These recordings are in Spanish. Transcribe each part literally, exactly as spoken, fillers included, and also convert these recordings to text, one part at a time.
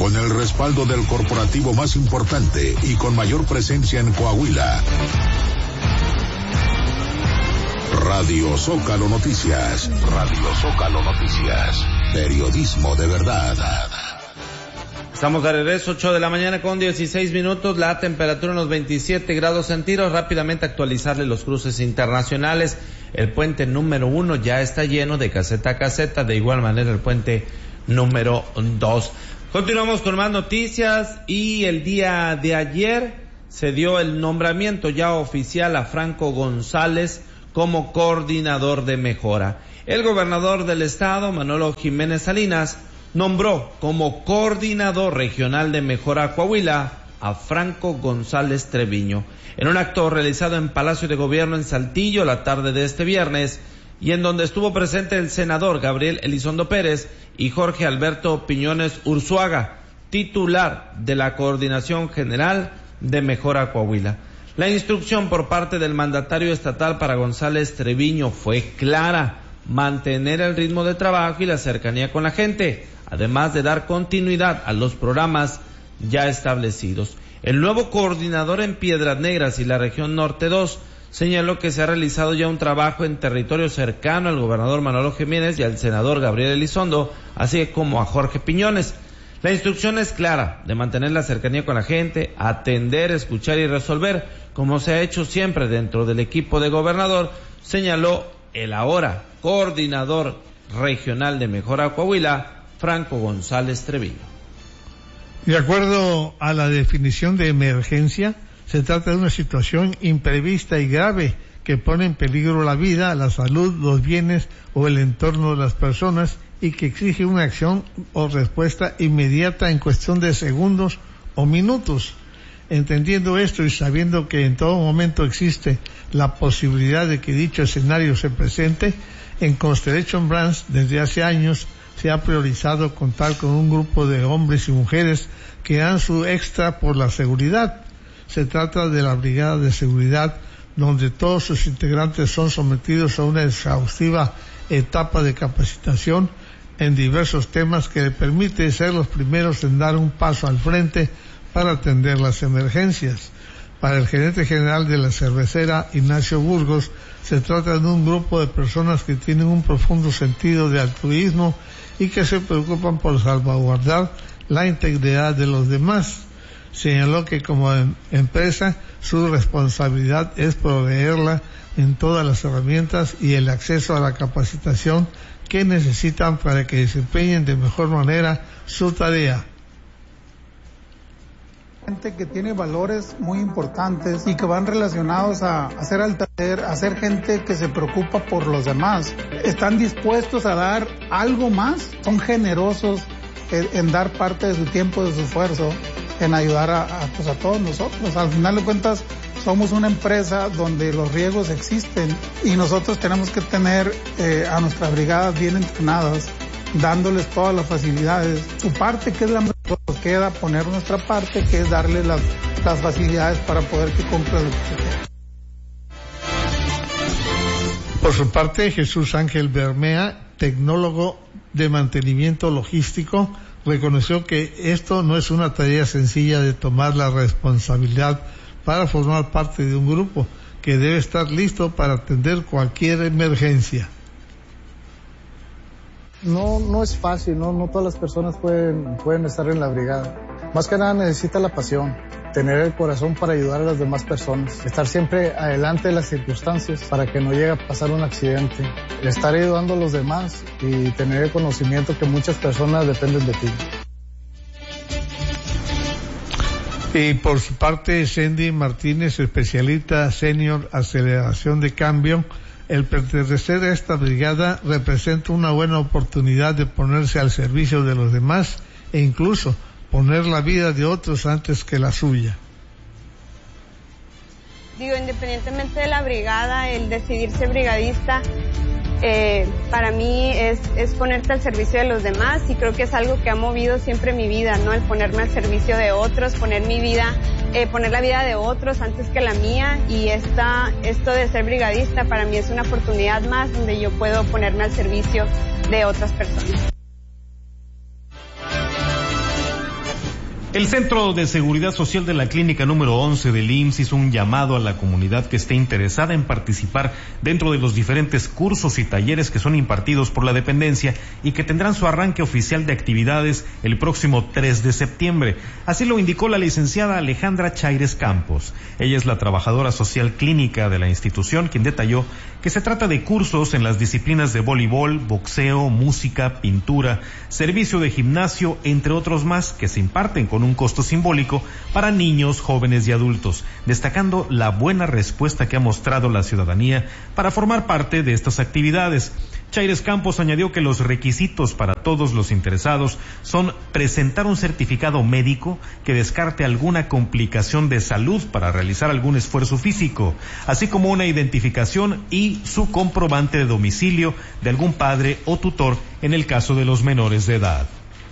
Con el respaldo del corporativo más importante y con mayor presencia en Coahuila. Radio Zócalo Noticias. Radio Zócalo Noticias. Periodismo de verdad. Estamos de regreso, ocho de la mañana con dieciséis minutos, la temperatura en los veintisiete grados centígrados. Rápidamente actualizarle los cruces internacionales. El puente número uno ya está lleno de caseta a caseta, de igual manera el puente número dos. Continuamos con más noticias y el día de ayer se dio el nombramiento ya oficial a Franco González como coordinador de mejora. El gobernador del estado, Manolo Jiménez Salinas, nombró como coordinador regional de mejora Coahuila a Franco González Treviño, en un acto realizado en Palacio de Gobierno en Saltillo la tarde de este viernes, y en donde estuvo presente el senador Gabriel Elizondo Pérez y Jorge Alberto Piñones Urzuaga, titular de la Coordinación General de Mejora Coahuila. La instrucción por parte del mandatario estatal para González Treviño fue clara: mantener el ritmo de trabajo y la cercanía con la gente, además de dar continuidad a los programas ya establecidos. El nuevo coordinador en Piedras Negras y la región Norte dos señaló que se ha realizado ya un trabajo en territorio cercano al gobernador Manolo Jiménez y al senador Gabriel Elizondo, así como a Jorge Piñones. La instrucción es clara, de mantener la cercanía con la gente, atender, escuchar y resolver, como se ha hecho siempre dentro del equipo de gobernador, señaló el ahora coordinador regional de Mejora Coahuila, Franco González Treviño. De acuerdo a la definición de emergencia, se trata de una situación imprevista y grave que pone en peligro la vida, la salud, los bienes o el entorno de las personas y que exige una acción o respuesta inmediata en cuestión de segundos o minutos. Entendiendo esto y sabiendo que en todo momento existe la posibilidad de que dicho escenario se presente, en Constellation Brands desde hace años se ha priorizado contar con un grupo de hombres y mujeres que dan su extra por la seguridad. Se trata de la Brigada de Seguridad, donde todos sus integrantes son sometidos a una exhaustiva etapa de capacitación en diversos temas que le permite ser los primeros en dar un paso al frente para atender las emergencias. Para el gerente general de la cervecera, Ignacio Burgos, se trata de un grupo de personas que tienen un profundo sentido de altruismo y que se preocupan por salvaguardar la integridad de los demás. Señaló que como em- empresa su responsabilidad es proveerla en todas las herramientas y el acceso a la capacitación que necesitan para que desempeñen de mejor manera su tarea. Gente que tiene valores muy importantes y que van relacionados a hacer al taller, a ser gente que se preocupa por los demás. Están dispuestos a dar algo más, son generosos en, en dar parte de su tiempo, de su esfuerzo, en ayudar a, a, pues a todos nosotros. Al final de cuentas, somos una empresa donde los riesgos existen y nosotros tenemos que tener eh, a nuestras brigadas bien entrenadas, dándoles todas las facilidades. Su parte, que es la mejor, nos queda poner nuestra parte, que es darles las, las facilidades para poder que cumplan lo que se quiere. Por su parte, Jesús Ángel Bermea, tecnólogo de mantenimiento logístico, reconoció que esto no es una tarea sencilla de tomar la responsabilidad para formar parte de un grupo que debe estar listo para atender cualquier emergencia. No, no es fácil, no, no todas las personas pueden, pueden estar en la brigada. Más que nada necesita la pasión, tener el corazón para ayudar a las demás personas, estar siempre adelante de las circunstancias para que no llegue a pasar un accidente, estar ayudando a los demás y tener el conocimiento que muchas personas dependen de ti. Y por su parte, Cindy Martínez, especialista senior aceleración de cambio, el pertenecer a esta brigada representa una buena oportunidad de ponerse al servicio de los demás e incluso poner la vida de otros antes que la suya. Digo, independientemente de la brigada, el decidir ser brigadista, eh, para mí es, es ponerte al servicio de los demás y creo que es algo que ha movido siempre mi vida, ¿no? El ponerme al servicio de otros, poner mi vida, eh, poner la vida de otros antes que la mía y esta, esto de ser brigadista para mí es una oportunidad más donde yo puedo ponerme al servicio de otras personas. El Centro de Seguridad Social de la Clínica número once del I M S S hizo un llamado a la comunidad que esté interesada en participar dentro de los diferentes cursos y talleres que son impartidos por la dependencia y que tendrán su arranque oficial de actividades el próximo tres de septiembre. Así lo indicó la licenciada Alejandra Chaires Campos. Ella es la trabajadora social clínica de la institución, quien detalló que se trata de cursos en las disciplinas de voleibol, boxeo, música, pintura, servicio de gimnasio, entre otros más, que se imparten con un costo simbólico para niños, jóvenes y adultos, destacando la buena respuesta que ha mostrado la ciudadanía para formar parte de estas actividades. Chaires Campos añadió que los requisitos para todos los interesados son presentar un certificado médico que descarte alguna complicación de salud para realizar algún esfuerzo físico, así como una identificación y su comprobante de domicilio de algún padre o tutor en el caso de los menores de edad.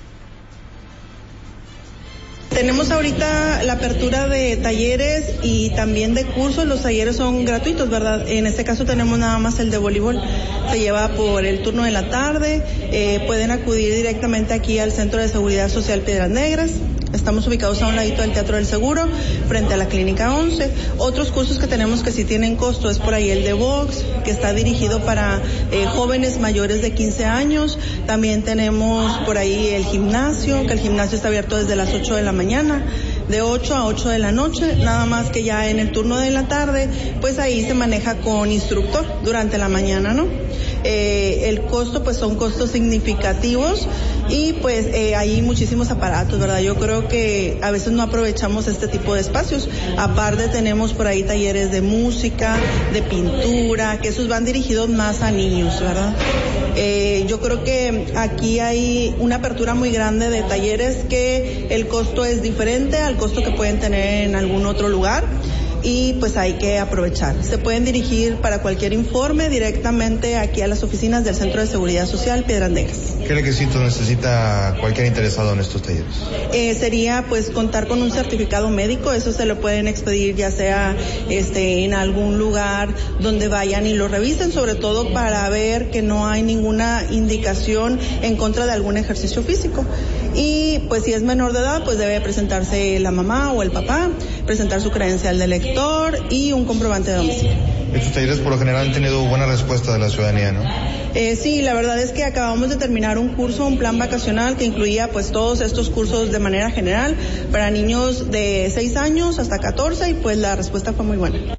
Tenemos ahorita la apertura de talleres y también de cursos. Los talleres son gratuitos, ¿verdad? En este caso tenemos nada más el de voleibol. Se lleva por el turno de la tarde. Eh, pueden acudir directamente aquí al Centro de Seguridad Social Piedras Negras. Estamos ubicados a un ladito del Teatro del Seguro, frente a la Clínica once. Otros cursos que tenemos que sí tienen costo es por ahí el de box, que está dirigido para eh, jóvenes mayores de quince años. También tenemos por ahí el gimnasio, que el gimnasio está abierto desde las ocho de la mañana, de ocho a ocho de la noche, nada más que ya en el turno de la tarde, pues ahí se maneja con instructor durante la mañana, ¿no? Eh, el costo, pues son costos significativos y pues eh, hay muchísimos aparatos, ¿verdad? Yo creo que a veces no aprovechamos este tipo de espacios. Aparte tenemos por ahí talleres de música, de pintura, que esos van dirigidos más a niños, ¿verdad? Eh, yo creo que aquí hay una apertura muy grande de talleres que el costo es diferente al costo que pueden tener en algún otro lugar. Y pues hay que aprovechar. Se pueden dirigir para cualquier informe directamente aquí a las oficinas del Centro de Seguridad Social Piedras Negras. ¿Qué requisitos necesita cualquier interesado en estos talleres? Eh, sería pues contar con un certificado médico. Eso se lo pueden expedir ya sea este en algún lugar donde vayan y lo revisen, sobre todo para ver que no hay ninguna indicación en contra de algún ejercicio físico. Y pues si es menor de edad, pues debe presentarse la mamá o el papá, presentar su credencial de lector y un comprobante de domicilio. Estos talleres por lo general han tenido buena respuesta de la ciudadanía, ¿no? Eh, sí, la verdad es que acabamos de terminar un curso, un plan vacacional que incluía pues todos estos cursos de manera general para niños de seis años hasta catorce y pues la respuesta fue muy buena.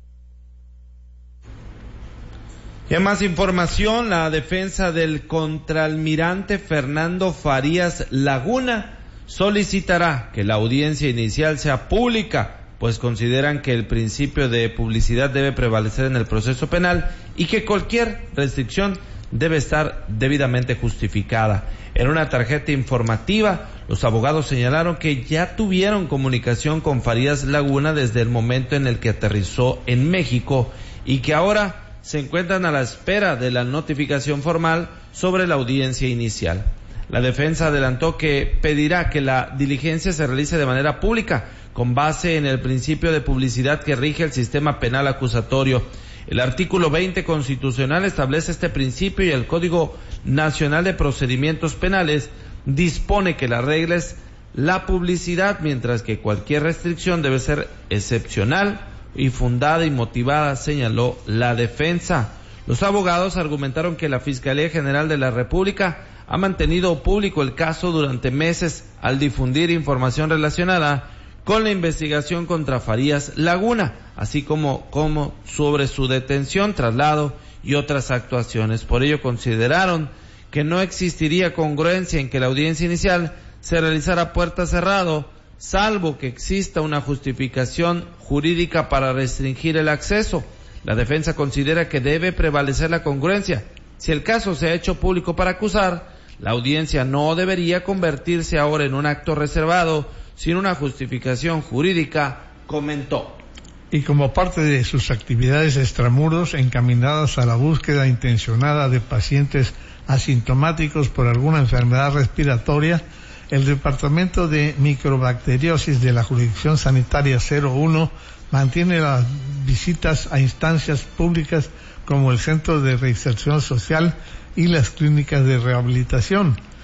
Y en más información, la defensa del contraalmirante Fernando Farías Laguna solicitará que la audiencia inicial sea pública, pues consideran que el principio de publicidad debe prevalecer en el proceso penal y que cualquier restricción debe estar debidamente justificada. En una tarjeta informativa, los abogados señalaron que ya tuvieron comunicación con Farías Laguna desde el momento en el que aterrizó en México y que ahora se encuentran a la espera de la notificación formal sobre la audiencia inicial. La defensa adelantó que pedirá que la diligencia se realice de manera pública, con base en el principio de publicidad que rige el sistema penal acusatorio. El artículo veinte constitucional establece este principio y el Código Nacional de Procedimientos Penales dispone que la regla es la publicidad, mientras que cualquier restricción debe ser excepcional y fundada y motivada, señaló la defensa. Los abogados argumentaron que la Fiscalía General de la República ha mantenido público el caso durante meses al difundir información relacionada con la investigación contra Farías Laguna, así como, como sobre su detención, traslado y otras actuaciones. Por ello consideraron que no existiría congruencia en que la audiencia inicial se realizara a puerta cerrada, salvo que exista una justificación jurídica para restringir el acceso. La defensa considera que debe prevalecer la congruencia. Si el caso se ha hecho público para acusar, la audiencia no debería convertirse ahora en un acto reservado sin una justificación jurídica, comentó. Y como parte de sus actividades extramuros encaminadas a la búsqueda intencionada de pacientes asintomáticos por alguna enfermedad respiratoria, el Departamento de Microbacteriosis de la Jurisdicción Sanitaria cero uno mantiene las visitas a instancias públicas como el Centro de Reinserción Social y las clínicas de rehabilitación.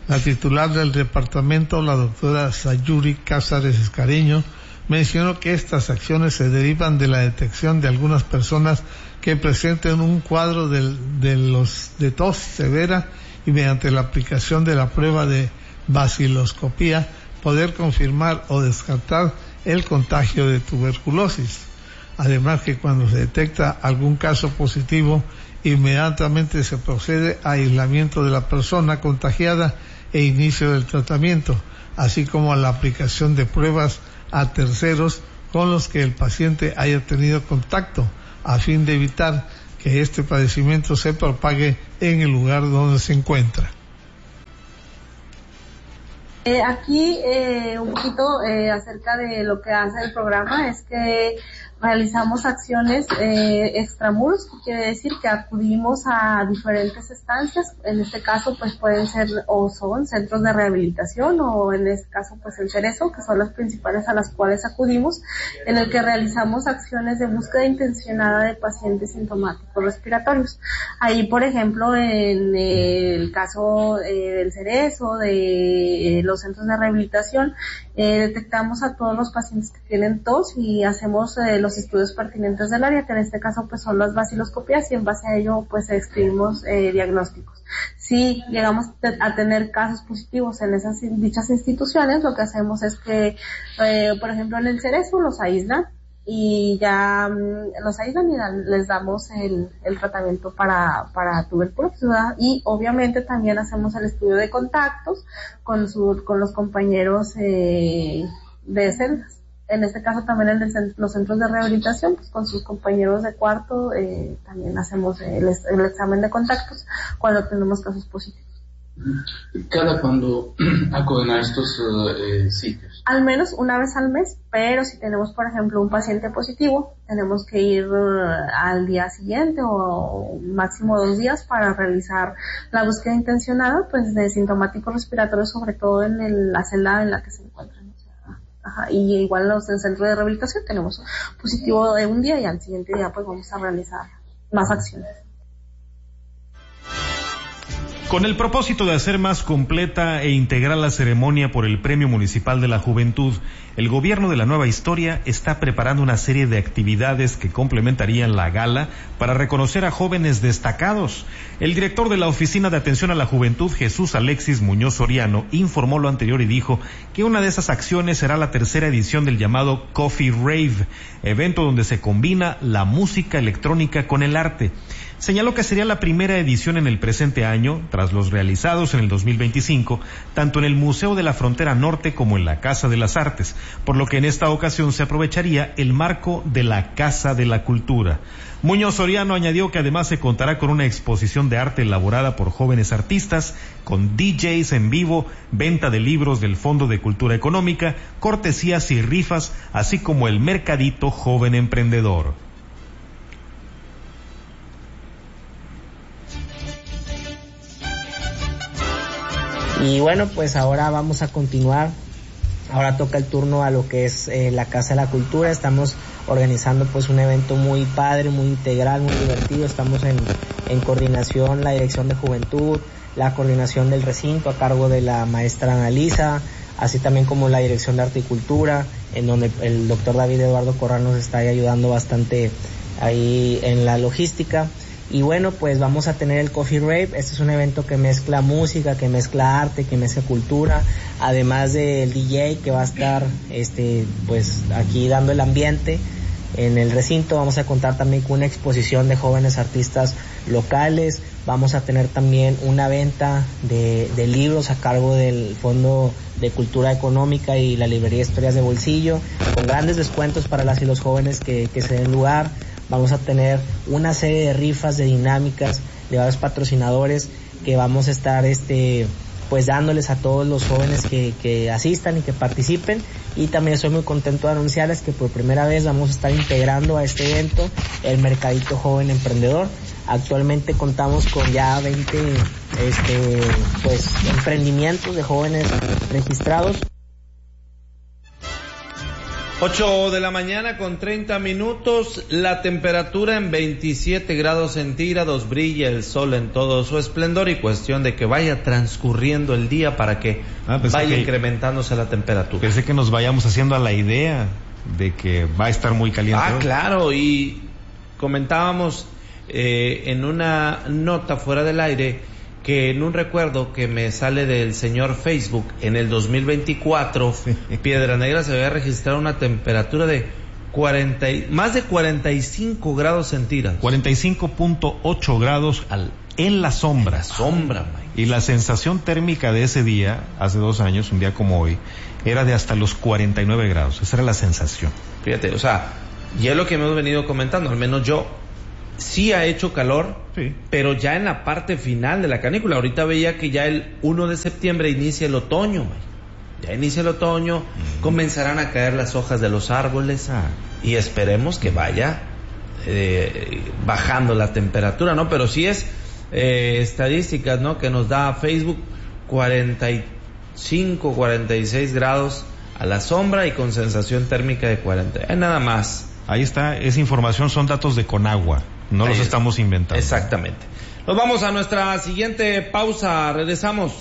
La titular del departamento, la doctora Sayuri Cázares Escareño, mencionó que estas acciones se derivan de la detección de algunas personas que presenten un cuadro de, de, los, de tos severa y mediante la aplicación de la prueba de baciloscopía poder confirmar o descartar el contagio de tuberculosis. Además que cuando se detecta algún caso positivo, inmediatamente se procede a aislamiento de la persona contagiada e inicio del tratamiento, así como a la aplicación de pruebas a terceros con los que el paciente haya tenido contacto, a fin de evitar que este padecimiento se propague en el lugar donde se encuentra. Eh, aquí eh, un poquito eh, acerca de lo que hace el programa es que realizamos acciones eh, extramuros, que quiere decir que acudimos a diferentes estancias. En este caso pues pueden ser o son centros de rehabilitación, o en este caso pues el Cerezo, que son las principales a las cuales acudimos, en el que realizamos acciones de búsqueda intencionada de pacientes sintomáticos respiratorios. Ahí, por ejemplo, en el caso eh, del Cerezo, de eh, los centros de rehabilitación, eh, detectamos a todos los pacientes que tienen tos y hacemos eh, los estudios pertinentes del área, que en este caso pues son las baciloscopias, y en base a ello pues escribimos eh, diagnósticos. Si llegamos a tener casos positivos en esas dichas instituciones, lo que hacemos es que, eh, por ejemplo, en el Cerezo los aíslan y ya um, los aíslan y dan, les damos el, el tratamiento para, para tuberculosis, ¿verdad? Y obviamente también hacemos el estudio de contactos con su, con los compañeros eh, de celdas. En este caso también en el, los centros de rehabilitación, pues con sus compañeros de cuarto, eh, también hacemos el, el examen de contactos cuando tenemos casos positivos. ¿Cada cuándo acuden a estos eh, sitios? Al menos una vez al mes, pero si tenemos, por ejemplo, un paciente positivo, tenemos que ir uh, al día siguiente o máximo dos días para realizar la búsqueda intencionada, pues de sintomáticos respiratorios, sobre todo en el, la celda en la que se encuentran. Ajá, y igual los del centro de rehabilitación tenemos positivo de un día y al siguiente día pues vamos a realizar más acciones. Con el propósito de hacer más completa e integral la ceremonia por el Premio Municipal de la Juventud, el gobierno de la Nueva Historia está preparando una serie de actividades que complementarían la gala para reconocer a jóvenes destacados. El director de la Oficina de Atención a la Juventud, Jesús Alexis Muñoz Soriano, informó lo anterior y dijo que una de esas acciones será la tercera edición del llamado Coffee Rave, evento donde se combina la música electrónica con el arte. Señaló que sería la primera edición en el presente año, tras los realizados en el dos mil veinticinco, tanto en el Museo de la Frontera Norte como en la Casa de las Artes, por lo que en esta ocasión se aprovecharía el marco de la Casa de la Cultura. Muñoz Soriano añadió que además se contará con una exposición de arte elaborada por jóvenes artistas, con D Js en vivo, venta de libros del Fondo de Cultura Económica, cortesías y rifas, así como el mercadito joven emprendedor. Y bueno, pues ahora vamos a continuar. Ahora toca el turno a lo que es eh, la Casa de la Cultura. Estamos organizando pues un evento muy padre, muy integral, muy divertido. Estamos en, en coordinación, la Dirección de Juventud, la coordinación del recinto a cargo de la maestra Analisa, así también como la Dirección de Arte y Cultura, en donde el doctor David Eduardo Corral nos está ayudando bastante ahí en la logística. Y bueno, pues vamos a tener el Coffee Rave. Este es un evento que mezcla música, que mezcla arte, que mezcla cultura, además del D J que va a estar este pues aquí dando el ambiente en el recinto. Vamos a contar también con una exposición de jóvenes artistas locales. Vamos a tener también una venta de, de libros a cargo del Fondo de Cultura Económica y la Librería Historias de Bolsillo, con grandes descuentos para las y los jóvenes que, que se den lugar. Vamos a tener una serie de rifas, de dinámicas, de varios patrocinadores que vamos a estar este pues dándoles a todos los jóvenes que, que asistan y que participen. Y también estoy muy contento de anunciarles que por primera vez vamos a estar integrando a este evento el Mercadito Joven Emprendedor. Actualmente contamos con ya veinte este pues emprendimientos de jóvenes registrados. ocho de la mañana con treinta minutos, la temperatura en veintisiete grados centígrados, brilla el sol en todo su esplendor y cuestión de que vaya transcurriendo el día para que ah, vaya que, incrementándose la temperatura. Pensé que nos vayamos haciendo a la idea de que va a estar muy caliente. Ah, hoy. Claro, y comentábamos eh, en una nota fuera del aire que en un recuerdo que me sale del señor Facebook, en el dos mil veinticuatro, Piedra Negra se había registrado una temperatura de cuarenta, más de cuarenta y cinco grados centígrados. cuarenta y cinco punto ocho grados al, en la sombra. La sombra, Mike. Y la sensación térmica de ese día, hace dos años, un día como hoy, era de hasta los cuarenta y nueve grados. Esa era la sensación. Fíjate, o sea, y es lo que hemos venido comentando, al menos yo. Sí ha hecho calor, sí, pero ya en la parte final de la canícula. Ahorita veía que ya el primero de septiembre inicia el otoño, ya inicia el otoño, mm. comenzarán a caer las hojas de los árboles ah. y esperemos que vaya eh, bajando la temperatura, ¿no? Pero sí es eh, estadísticas, ¿no?, que nos da Facebook, cuarenta y cinco, cuarenta y seis grados a la sombra y con sensación térmica de cuarenta. Eh, nada más. Ahí está, esa información son datos de Conagua. No Ahí los estamos inventando. Exactamente. Nos vamos a nuestra siguiente pausa. Regresamos.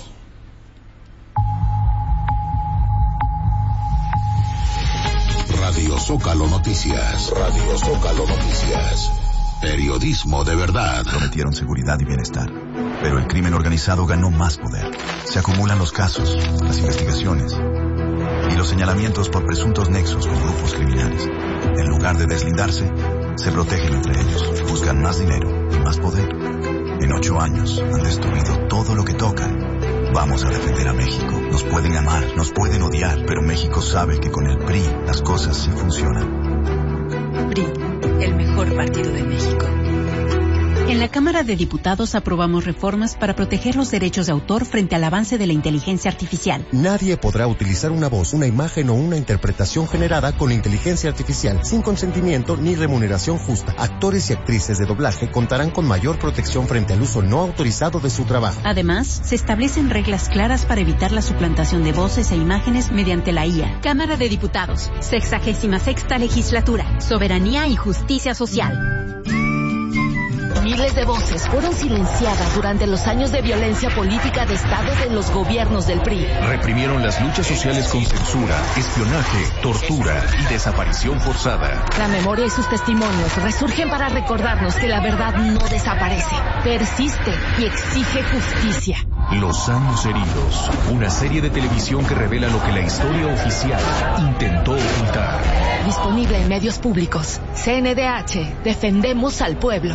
Radio Zócalo Noticias. Radio Zócalo Noticias. Periodismo de verdad. Prometieron seguridad y bienestar, pero el crimen organizado ganó más poder. Se acumulan los casos, las investigaciones y los señalamientos por presuntos nexos con grupos criminales. En lugar de deslindarse, se protegen entre ellos, buscan más dinero y más poder. En ocho años han destruido todo lo que tocan. Vamos a defender a México. Nos pueden amar, nos pueden odiar, pero México sabe que con el P R I las cosas sí funcionan. P R I, el mejor partido de México. En la Cámara de Diputados aprobamos reformas para proteger los derechos de autor frente al avance de la inteligencia artificial. Nadie podrá utilizar una voz, una imagen o una interpretación generada con inteligencia artificial sin consentimiento ni remuneración justa. Actores y actrices de doblaje contarán con mayor protección frente al uso no autorizado de su trabajo. Además, se establecen reglas claras para evitar la suplantación de voces e imágenes mediante la I A. Cámara de Diputados, sexagésima sexta legislatura, soberanía y justicia social. Miles de voces fueron silenciadas durante los años de violencia política de Estado de los gobiernos del P R I. Reprimieron las luchas sociales con censura, espionaje, tortura y desaparición forzada. La memoria y sus testimonios resurgen para recordarnos que la verdad no desaparece, persiste y exige justicia. Los años heridos, una serie de televisión que revela lo que la historia oficial intentó ocultar. Disponible en medios públicos. C N D H, defendemos al pueblo.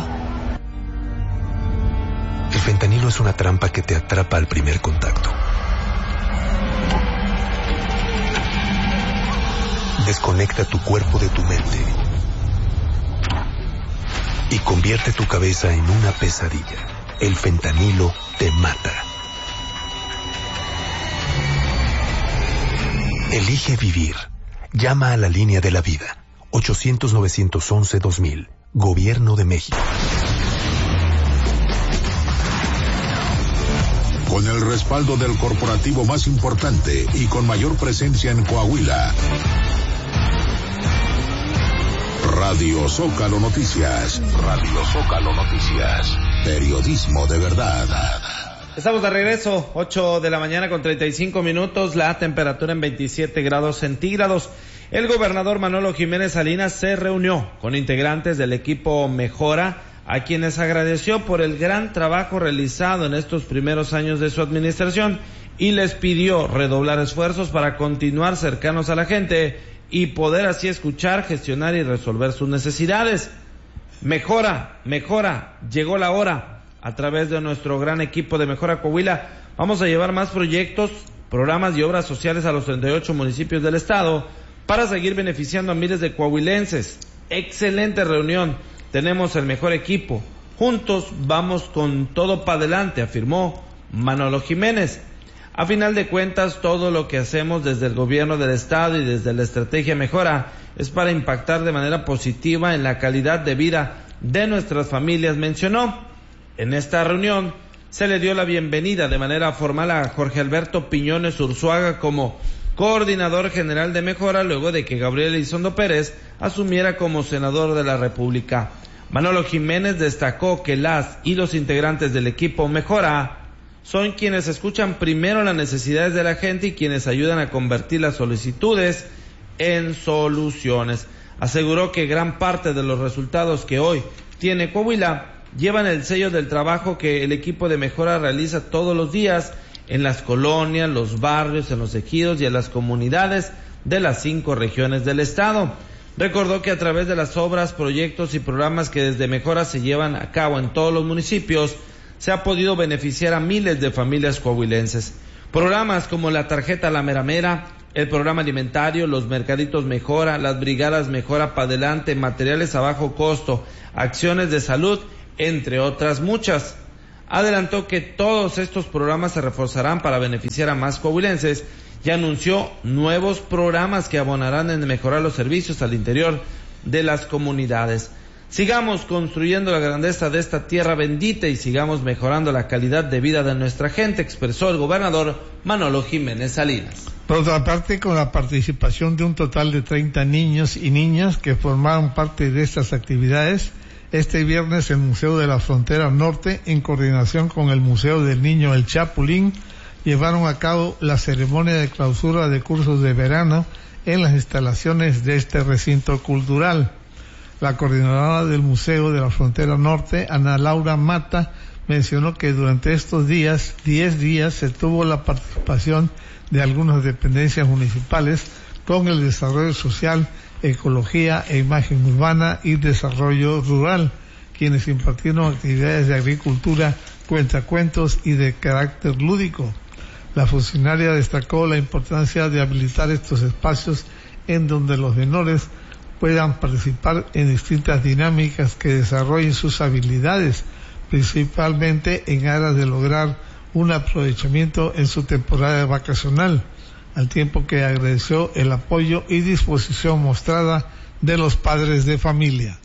El fentanilo es una trampa que te atrapa al primer contacto. Desconecta tu cuerpo de tu mente y convierte tu cabeza en una pesadilla. El fentanilo te mata. Elige vivir. Llama a la línea de la vida. ochocientos, novecientos once, dos mil. Gobierno de México. Con el respaldo del corporativo más importante y con mayor presencia en Coahuila. Radio Zócalo Noticias. Radio Zócalo Noticias. Periodismo de verdad. Estamos de regreso, ocho de la mañana con treinta y cinco minutos, la temperatura en veintisiete grados centígrados. El gobernador Manolo Jiménez Salinas se reunió con integrantes del equipo Mejora, a quienes agradeció por el gran trabajo realizado en estos primeros años de su administración y les pidió redoblar esfuerzos para continuar cercanos a la gente y poder así escuchar, gestionar y resolver sus necesidades. Mejora, mejora, llegó la hora. A través de nuestro gran equipo de Mejora Coahuila, vamos a llevar más proyectos, programas y obras sociales a los treinta y ocho municipios del estado para seguir beneficiando a miles de coahuilenses. Excelente reunión. Tenemos el mejor equipo. Juntos vamos con todo para adelante, afirmó Manolo Jiménez. A final de cuentas, todo lo que hacemos desde el gobierno del estado y desde la estrategia Mejora es para impactar de manera positiva en la calidad de vida de nuestras familias, mencionó. En esta reunión se le dio la bienvenida de manera formal a Jorge Alberto Piñones Urzuaga como coordinador general de Mejora, luego de que Gabriel Elizondo Pérez asumiera como senador de la República. Manolo Jiménez destacó que las y los integrantes del equipo Mejora son quienes escuchan primero las necesidades de la gente y quienes ayudan a convertir las solicitudes en soluciones. Aseguró que gran parte de los resultados que hoy tiene Coahuila llevan el sello del trabajo que el equipo de Mejora realiza todos los días en las colonias, los barrios, en los ejidos y en las comunidades de las cinco regiones del estado. Recordó que a través de las obras, proyectos y programas que desde Mejora se llevan a cabo en todos los municipios, se ha podido beneficiar a miles de familias coahuilenses. Programas como la tarjeta La Mera Mera, el programa alimentario, los mercaditos Mejora, las brigadas Mejora pa' Adelante, materiales a bajo costo, acciones de salud, entre otras muchas. Adelantó que todos estos programas se reforzarán para beneficiar a más coahuilenses y anunció nuevos programas que abonarán en mejorar los servicios al interior de las comunidades. Sigamos construyendo la grandeza de esta tierra bendita y sigamos mejorando la calidad de vida de nuestra gente, expresó el gobernador Manolo Jiménez Salinas. Por otra parte, con la participación de un total de treinta niños y niñas que formaron parte de estas actividades, este viernes el Museo de la Frontera Norte, en coordinación con el Museo del Niño El Chapulín, llevaron a cabo la ceremonia de clausura de cursos de verano en las instalaciones de este recinto cultural. La coordinadora del Museo de la Frontera Norte, Ana Laura Mata, mencionó que durante estos días, diez días, se tuvo la participación de algunas dependencias municipales con el desarrollo social, ecología e imagen urbana y desarrollo rural, quienes impartieron actividades de agricultura, cuentacuentos y de carácter lúdico. La funcionaria destacó la importancia de habilitar estos espacios en donde los menores puedan participar en distintas dinámicas que desarrollen sus habilidades, principalmente en aras de lograr un aprovechamiento en su temporada vacacional, al tiempo que agradeció el apoyo y disposición mostrada de los padres de familia.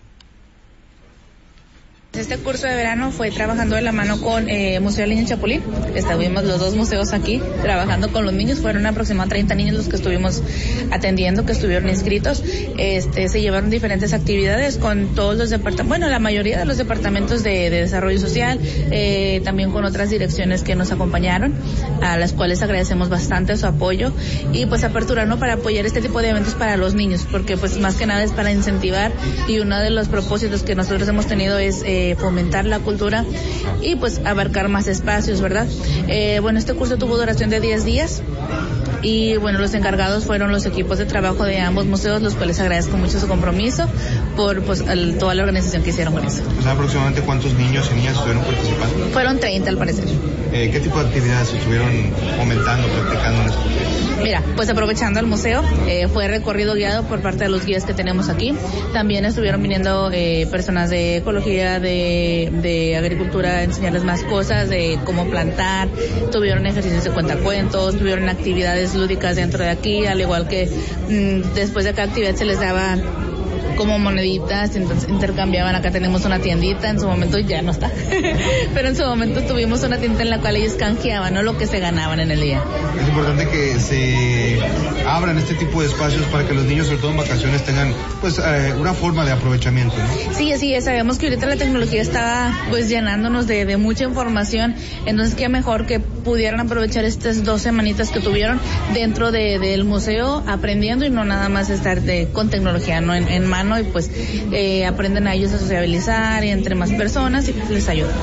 Este curso de verano fue trabajando de la mano con eh, Museo del Niño Chapulín. Estuvimos los dos museos aquí trabajando con los niños. Fueron aproximadamente treinta niños los que estuvimos atendiendo, que estuvieron inscritos. Este, se llevaron diferentes actividades con todos los departamentos, bueno, la mayoría de los departamentos de, de desarrollo social, eh, también con otras direcciones que nos acompañaron, a las cuales agradecemos bastante su apoyo y pues aperturarnos para apoyar este tipo de eventos para los niños, porque pues más que nada es para incentivar, y uno de los propósitos que nosotros hemos tenido es eh, fomentar la cultura y pues abarcar más espacios, ¿verdad? Eh, bueno, este curso tuvo duración de diez días y bueno, los encargados fueron los equipos de trabajo de ambos museos, los cuales agradezco mucho su compromiso por pues el, toda la organización que hicieron con eso. ¿Pues aproximadamente cuántos niños y niñas estuvieron participando? Fueron treinta al parecer. Eh, ¿Qué tipo de actividades estuvieron fomentando, practicando en estos días? Mira, pues aprovechando el museo, eh, fue recorrido guiado por parte de los guías que tenemos aquí. También estuvieron viniendo eh, personas de ecología, de, de agricultura, a enseñarles más cosas, de cómo plantar. Tuvieron ejercicios de cuentacuentos, tuvieron actividades lúdicas dentro de aquí, al igual que mmm, después de cada actividad se les daba como moneditas, entonces intercambiaban. Acá tenemos una tiendita, en su momento ya no está, pero en su momento tuvimos una tienda en la cual ellos canjeaban, ¿no?, lo que se ganaban en el día. Es importante que se abran este tipo de espacios para que los niños, sobre todo en vacaciones, tengan pues eh, una forma de aprovechamiento, ¿no? Sí, así es. Sabemos que ahorita la tecnología está pues llenándonos de, de mucha información, entonces qué mejor que pudieran aprovechar estas dos semanitas que tuvieron dentro de, del museo aprendiendo, y no nada más estar de, con tecnología, ¿no?, en, en mano, y pues eh, aprenden a ellos a sociabilizar y entre más personas y les ayuda.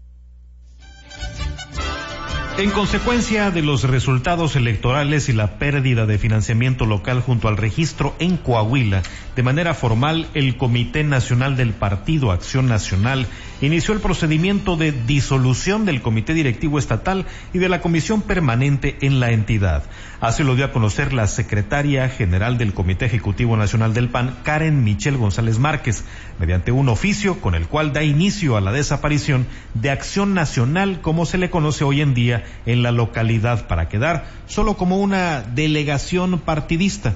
En consecuencia de los resultados electorales y la pérdida de financiamiento local junto al registro en Coahuila, de manera formal, el Comité Nacional del Partido Acción Nacional inició el procedimiento de disolución del Comité Directivo Estatal y de la Comisión Permanente en la entidad. Así lo dio a conocer la secretaria general del Comité Ejecutivo Nacional del P A N, Karen Michelle González Márquez, mediante un oficio con el cual da inicio a la desaparición de Acción Nacional, como se le conoce hoy en día en la localidad, para quedar solo como una delegación partidista.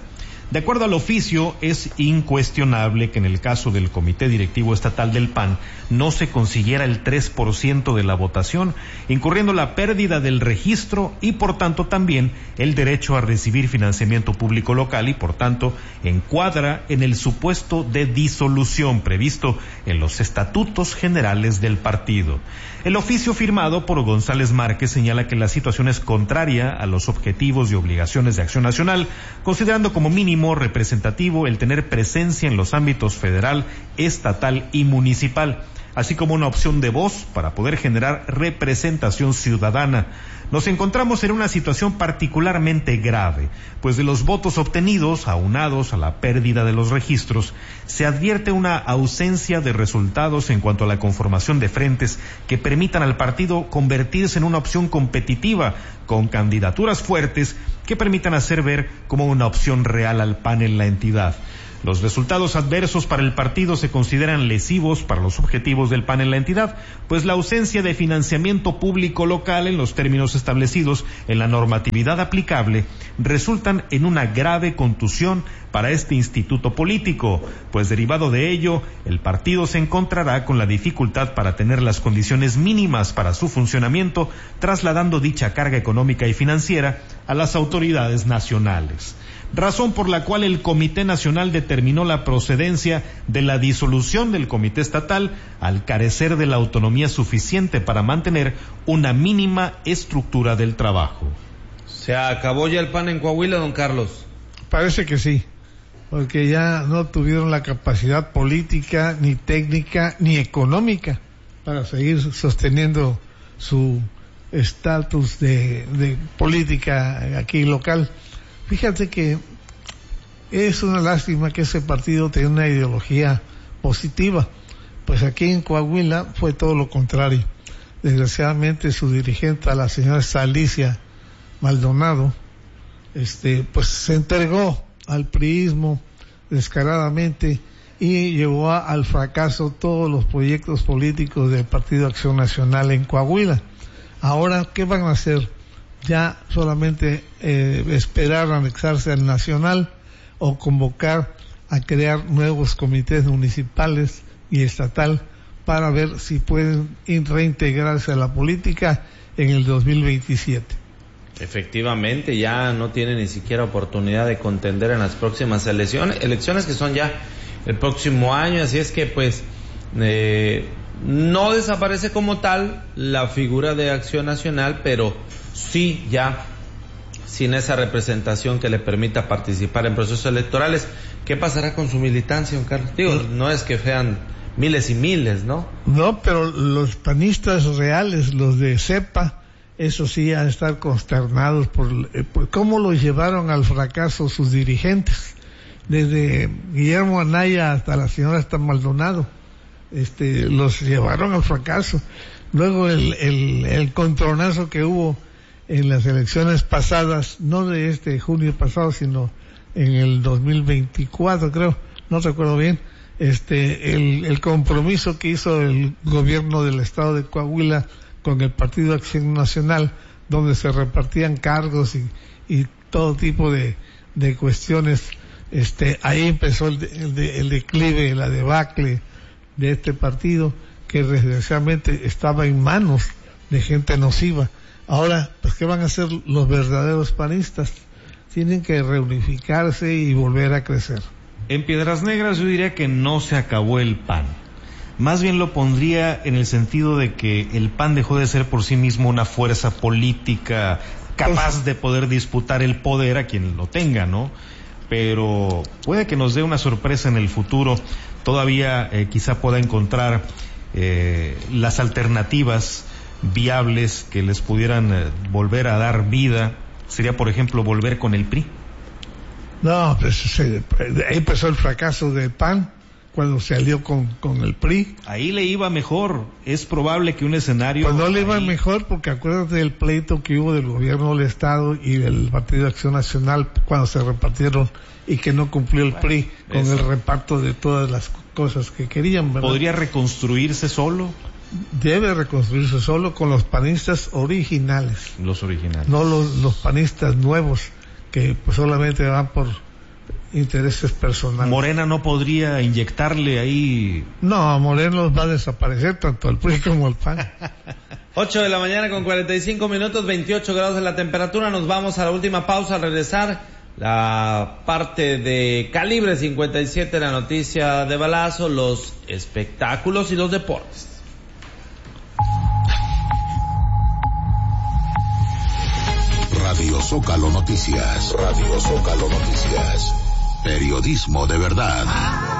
De acuerdo al oficio, es incuestionable que en el caso del Comité Directivo Estatal del P A N no se consiguiera el tres por ciento de la votación, incurriendo la pérdida del registro y por tanto también el derecho a recibir financiamiento público local y por tanto encuadra en el supuesto de disolución previsto en los estatutos generales del partido. El oficio firmado por González Márquez señala que la situación es contraria a los objetivos y obligaciones de Acción Nacional, considerando como mínimo representativo el tener presencia en los ámbitos federal, estatal y municipal, así como una opción de voz para poder generar representación ciudadana. Nos encontramos en una situación particularmente grave, pues de los votos obtenidos, aunados a la pérdida de los registros, se advierte una ausencia de resultados en cuanto a la conformación de frentes que permitan al partido convertirse en una opción competitiva, con candidaturas fuertes que permitan hacer ver como una opción real al P A N en la entidad. Los resultados adversos para el partido se consideran lesivos para los objetivos del P A N en la entidad, pues la ausencia de financiamiento público local en los términos establecidos en la normatividad aplicable resultan en una grave contusión para este instituto político, pues derivado de ello, el partido se encontrará con la dificultad para tener las condiciones mínimas para su funcionamiento, trasladando dicha carga económica y financiera a las autoridades nacionales. Razón por la cual el Comité Nacional determinó la procedencia de la disolución del Comité Estatal al carecer de la autonomía suficiente para mantener una mínima estructura del trabajo. ¿Se acabó ya el P A N en Coahuila, don Carlos? Parece que sí, porque ya no tuvieron la capacidad política, ni técnica, ni económica para seguir sosteniendo su estatus de, de política aquí local. Fíjate que es una lástima que ese partido tenga una ideología positiva, pues aquí en Coahuila fue todo lo contrario. Desgraciadamente su dirigente, la señora Alicia Maldonado, este, pues se entregó al priismo descaradamente y llevó a, al fracaso todos los proyectos políticos del Partido Acción Nacional en Coahuila. Ahora, ¿qué van a hacer? Ya solamente eh, esperar anexarse al nacional o convocar a crear nuevos comités municipales y estatal para ver si pueden reintegrarse a la política en el dos mil veintisiete. Efectivamente, ya no tiene ni siquiera oportunidad de contender en las próximas elecciones, elecciones que son ya el próximo año, así es que pues eh, no desaparece como tal la figura de Acción Nacional, pero sí ya sin esa representación que le permita participar en procesos electorales. ¿Qué pasará con su militancia, don Carlos? Digo, no es que sean miles y miles, ¿no? No, pero los panistas reales, los de cepa, eso sí, han de estar consternados por, eh, por cómo los llevaron al fracaso sus dirigentes, desde Guillermo Anaya hasta la señora hasta Maldonado, este, los llevaron al fracaso. Luego el, el, el contronazo que hubo en las elecciones pasadas, no de este junio pasado, sino en el dos mil veinticuatro, creo, no recuerdo bien, este, el, el compromiso que hizo el gobierno del estado de Coahuila con el Partido Acción Nacional, donde se repartían cargos y, y todo tipo de, de cuestiones, este, ahí empezó el, el, el declive, la debacle de este partido, que desgraciadamente estaba en manos de gente nociva. Ahora, pues, ¿qué van a hacer los verdaderos panistas? Tienen que reunificarse y volver a crecer. En Piedras Negras yo diría que no se acabó el P A N. Más bien lo pondría en el sentido de que el P A N dejó de ser por sí mismo una fuerza política capaz de poder disputar el poder a quien lo tenga, ¿no? Pero puede que nos dé una sorpresa en el futuro. Todavía eh, quizá pueda encontrar eh, las alternativas viables que les pudieran eh, volver a dar vida. Sería, por ejemplo, volver con el P R I. No, pues se, ahí empezó el fracaso del P A N cuando se alió con, con el P R I. Ahí le iba mejor. Es probable que un escenario... Pues no le iba ahí... mejor, porque acuérdate del pleito que hubo del gobierno del Estado y del Partido de Acción Nacional cuando se repartieron y que no cumplió el P R I con eso, el reparto de todas las cosas que querían, ¿verdad? ¿Podría reconstruirse solo? Debe reconstruirse solo con los panistas originales. Los originales. No los, los panistas nuevos que pues solamente van por intereses personales. Morena no podría inyectarle ahí. No, Morena los va a desaparecer, tanto el P R I como el P A N. ocho de la mañana con cuarenta y cinco minutos, veintiocho grados en la temperatura. Nos vamos a la última pausa. Al regresar, la parte de Calibre cincuenta y siete, la noticia de balazo, los espectáculos y los deportes. Radio Zócalo Noticias. Radio Zócalo Noticias. Periodismo de verdad.